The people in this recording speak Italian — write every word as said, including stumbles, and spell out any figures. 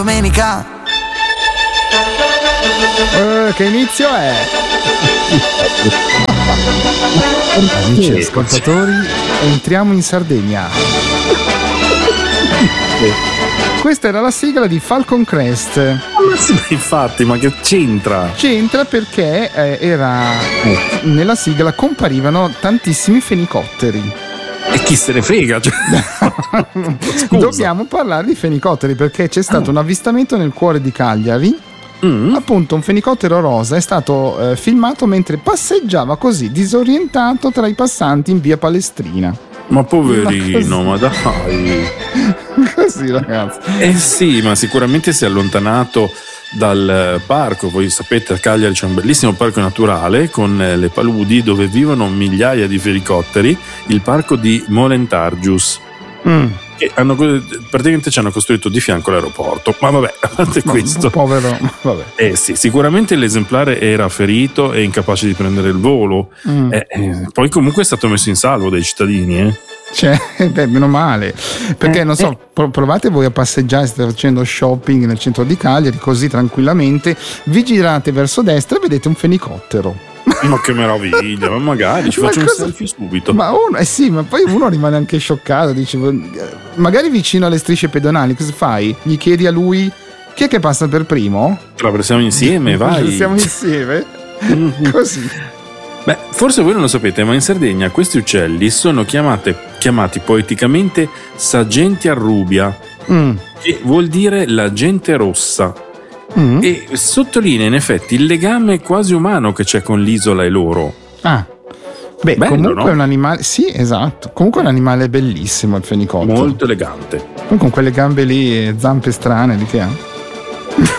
Domenica. Eh, che inizio è? Amici ascoltatori, entriamo in Sardegna. Questa era la sigla di Falcon Crest. Ma sì, infatti, ma che c'entra? C'entra perché eh, era nella sigla comparivano tantissimi fenicotteri. E chi se ne frega? Cioè... Dobbiamo parlare di fenicotteri perché c'è stato un avvistamento nel cuore di Cagliari. Mm. Appunto, un fenicottero rosa è stato eh, filmato mentre passeggiava così disorientato tra i passanti in via Palestrina. Ma poverino, ma, ma dai. Così, ragazzi. Eh sì, ma sicuramente si è allontanato dal parco. Voi sapete, a Cagliari c'è un bellissimo parco naturale con le paludi dove vivono migliaia di fenicotteri, il parco di Molentargius. Mm. Che hanno, praticamente ci hanno costruito di fianco l'aeroporto. Ma vabbè, a parte questo, povero, vabbè. Eh sì, sicuramente l'esemplare era ferito e incapace di prendere il volo. Mm. Eh, eh, poi comunque è stato messo in salvo dai cittadini, eh. Cioè, beh, meno male, perché eh, non so, eh. provate voi a passeggiare, state facendo shopping nel centro di Cagliari, così tranquillamente, vi girate verso destra e vedete un fenicottero. Ma che meraviglia, ma magari ci ma faccio cosa? Un selfie subito. Ma uno, eh sì, ma poi uno rimane anche scioccato, dice, magari vicino alle strisce pedonali, cosa fai? Gli chiedi a lui chi è che passa per primo? Traversiamo insieme, vai. Traversiamo insieme? Così. Beh, forse voi non lo sapete, ma in Sardegna questi uccelli sono chiamate, chiamati poeticamente saggenti a rubia, mm. che vuol dire la gente rossa. Mm. E sottolinea in effetti il legame quasi umano che c'è con l'isola e loro. Ah, beh, bello, comunque no? È un animale, sì, esatto. Comunque è un animale bellissimo il fenicottero. Molto elegante. Poi con quelle gambe lì, zampe strane di che ha?